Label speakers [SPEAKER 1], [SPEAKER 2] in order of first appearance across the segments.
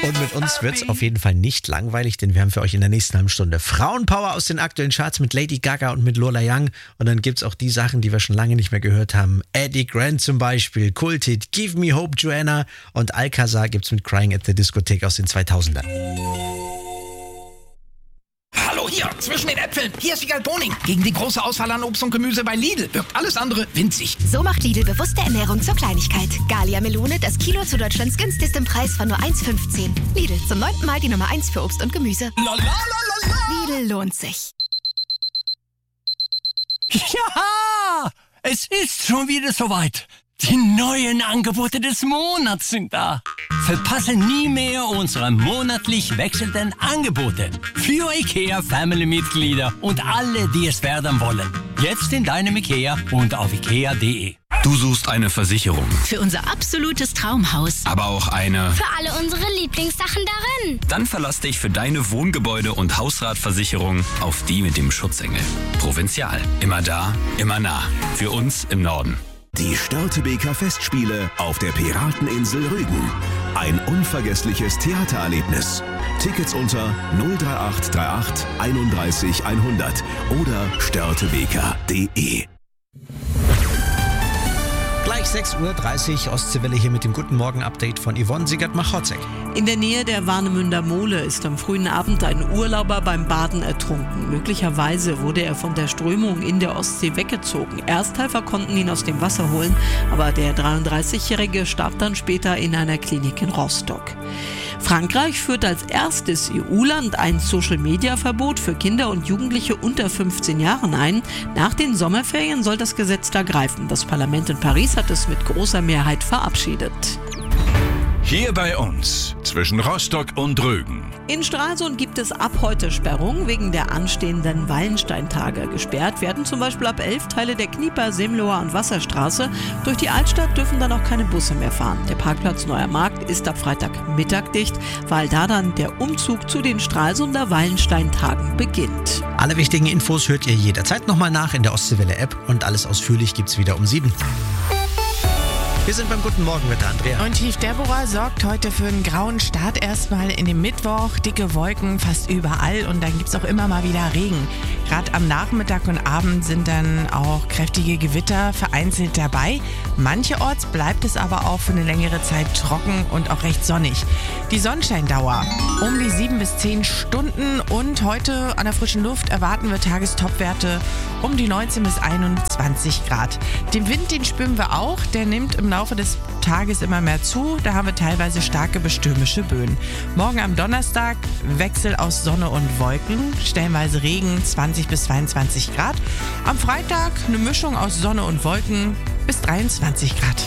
[SPEAKER 1] Und mit uns wird's auf jeden Fall nicht langweilig, denn wir haben für euch in der nächsten halben Stunde Frauenpower aus den aktuellen Charts mit Lady Gaga und mit Lola Young. Und dann gibt's auch die Sachen, die wir schon lange nicht mehr gehört haben. Eddie Grant zum Beispiel, Kulthit, Give Me Hope Joanna und Alcazar gibt's mit Crying at the Diskothek aus den 2000ern.
[SPEAKER 2] Hallo hier, zwischen den Äpfeln. Hier ist Sigal Boning. Gegen die große Auswahl an Obst und Gemüse bei Lidl wirkt alles andere winzig.
[SPEAKER 3] So macht Lidl bewusste Ernährung zur Kleinigkeit. Gallia Melone, das Kilo zu Deutschlands günstigstem Preis von nur 1,15. Lidl, zum 9. Mal die Nummer 1 für Obst und Gemüse. Lidl lohnt sich.
[SPEAKER 4] Ja, es ist schon wieder soweit. Die neuen Angebote des Monats sind da. Verpasse nie mehr unsere monatlich wechselnden Angebote für IKEA-Family-Mitglieder und alle, die es werden wollen. Jetzt in deinem IKEA und auf ikea.de.
[SPEAKER 5] Du suchst eine Versicherung,
[SPEAKER 6] Für unser absolutes Traumhaus.
[SPEAKER 5] aber auch eine...
[SPEAKER 7] Für alle unsere Lieblingssachen darin.
[SPEAKER 5] Dann verlass dich für deine Wohngebäude- und Hausratversicherung auf die mit dem Schutzengel. Provinzial. Immer da, immer nah. Für uns im Norden.
[SPEAKER 8] Die Störtebeker Festspiele auf der Pirateninsel Rügen. Ein unvergessliches Theatererlebnis. Tickets unter 03838 31 100 oder störtebeker.de.
[SPEAKER 1] Gleich 6.30 Uhr, Ostseewelle hier mit dem Guten Morgen-Update von Yvonne Siegert-Machocek.
[SPEAKER 9] In der Nähe der Warnemünder Mole ist am frühen Abend ein Urlauber beim Baden ertrunken. Möglicherweise wurde er von der Strömung in der Ostsee weggezogen. Ersthelfer konnten ihn aus dem Wasser holen, aber der 33-Jährige starb dann später in einer Klinik in Rostock. Frankreich führt als erstes EU-Land ein Social-Media-Verbot für Kinder und Jugendliche unter 15 Jahren ein. Nach den Sommerferien soll das Gesetz da greifen. Das Parlament in Paris hat es mit großer Mehrheit verabschiedet.
[SPEAKER 10] Hier bei uns, zwischen Rostock und Rügen.
[SPEAKER 9] In Stralsund gibt es ab heute Sperrungen wegen der anstehenden Wallensteintage. Gesperrt werden zum Beispiel ab 11 Teile der Knieper, Semloer und Wasserstraße. Durch die Altstadt dürfen dann auch keine Busse mehr fahren. Der Parkplatz Neuer Markt ist ab Freitagmittag dicht, weil da dann der Umzug zu den Stralsunder Wallensteintagen beginnt.
[SPEAKER 1] Alle wichtigen Infos hört ihr jederzeit nochmal nach in der Ostseewelle-App und alles ausführlich gibt's wieder um 7. Wir sind beim Guten Morgenwetter, Andrea.
[SPEAKER 11] Und Tief Deborah sorgt heute für einen grauen Start erstmal in den Mittwoch. Dicke Wolken fast überall und dann gibt es auch immer mal wieder Regen. Gerade am Nachmittag und Abend sind dann auch kräftige Gewitter vereinzelt dabei. Mancherorts bleibt es aber auch für eine längere Zeit trocken und auch recht sonnig. Die Sonnenscheindauer um die 7 bis 10 Stunden und heute an der frischen Luft erwarten wir Tagestopwerte um die 19 bis 21 Grad. Den Wind, den spüren wir auch, der nimmt im Laufe des Tages immer mehr zu. Da haben wir teilweise starke bis stürmische Böen. Morgen am Donnerstag Wechsel aus Sonne und Wolken, stellenweise Regen 20 bis 22 Grad. Am Freitag eine Mischung aus Sonne und Wolken bis 23 Grad.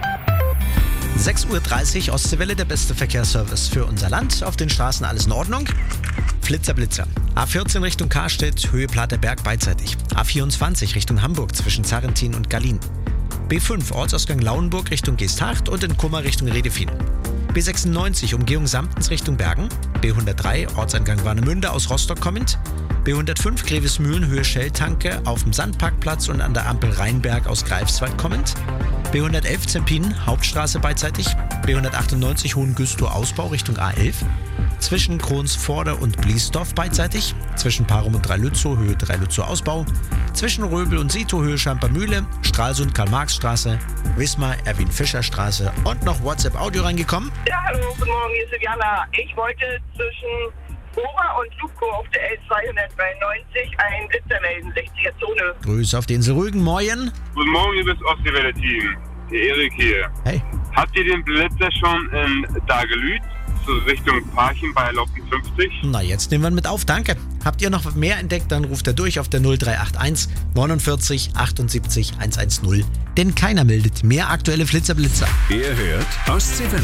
[SPEAKER 1] 6.30 Uhr, Ostseewelle, der beste Verkehrsservice für unser Land. Auf den Straßen alles in Ordnung. Flitzer, Blitzer. A14 Richtung Karstedt, Höhe Platerberg beidseitig. A24 Richtung Hamburg zwischen Zarrentin und Gallien. B5 Ortsausgang Lauenburg Richtung Geesthacht und in Kummer Richtung Redefin. B96 Umgehung Samtens Richtung Bergen. B103 Ortseingang Warnemünde aus Rostock kommend. B105 Grevesmühlen Höhe Shell-Tanke auf dem Sandparkplatz und an der Ampel Rheinberg aus Greifswald kommend. B111 Zempin Hauptstraße beidseitig. B198 Hohengüstor Ausbau Richtung A11. Zwischen Kronsvorde und Bliesdorf beidseitig. Zwischen Parum und Dreilützow Höhe Dreilützow Ausbau. Zwischen Röbel und Sito Höhe Schampermühle. Stralsund Karl-Marx-Straße. Wismar Erwin-Fischer-Straße. Und noch WhatsApp-Audio reingekommen.
[SPEAKER 12] Ja, hallo, guten Morgen, hier ist Silvana. Ich wollte zwischen Bora und Lubko auf der L293 einen Blitzer melden, 60er Zone.
[SPEAKER 1] Grüße auf die Insel Rügen. Moin.
[SPEAKER 13] Guten Morgen, liebes Ostseewelle-Team. Der Erik hier.
[SPEAKER 1] Hey.
[SPEAKER 13] Habt ihr den Blitzer schon in Dagelüt, so Richtung Parchim bei Locken 50?
[SPEAKER 1] Na, jetzt nehmen wir ihn mit auf, danke. Habt ihr noch mehr entdeckt, dann ruft er durch auf der 0381 49 78 110. Denn keiner meldet mehr aktuelle Flitzer-Blitzer.
[SPEAKER 10] Ihr hört Ostseewelle.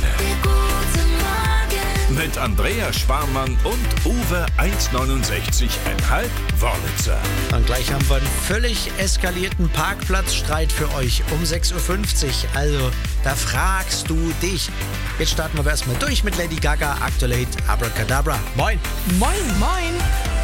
[SPEAKER 10] Mit Andrea Sparmann und Uwe 1,69,5 Wörlitzer.
[SPEAKER 1] Und gleich haben wir einen völlig eskalierten Parkplatzstreit für euch um 6.50 Uhr. Also, da fragst du dich. Jetzt starten wir erstmal durch mit Lady Gaga, aktuell Hit Abracadabra. Moin.
[SPEAKER 11] Moin, moin.